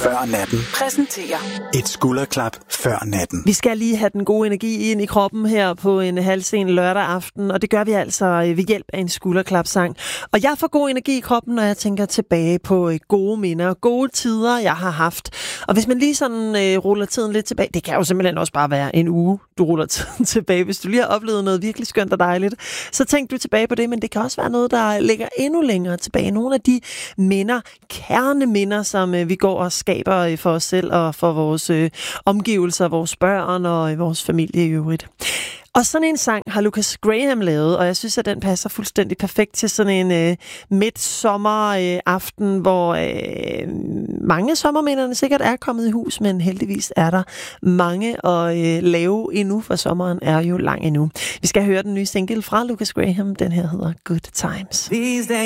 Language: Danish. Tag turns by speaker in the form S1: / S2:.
S1: før natten.
S2: Præsenterer
S1: Et skulderklap før natten.
S3: Vi skal lige have den gode energi ind i kroppen her på en halvsen lørdag aften, og det gør vi altså ved hjælp af en skulderklapsang. Og jeg får god energi i kroppen, når jeg tænker tilbage på gode minder, gode tider, jeg har haft. Og hvis man lige sådan ruller tiden lidt tilbage, det kan jo simpelthen også bare være en uge, du ruller tiden tilbage. Hvis du lige har oplevet noget virkelig skønt og dejligt, så tænk du tilbage på det, men det kan også være noget, der ligger endnu længere tilbage. Nogle af de minder, kerneminder, som vi går og skaber for os selv og for vores omgivelser, vores børn og vores familie i øvrigt. Og sådan en sang har Lucas Graham lavet, og jeg synes, at den passer fuldstændig perfekt til sådan en midsommeraften, hvor mange sommerminderne sikkert er kommet i hus, men heldigvis er der mange at lave endnu, for sommeren er jo lang endnu. Vi skal høre den nye single fra Lucas Graham. Den her hedder Good Times.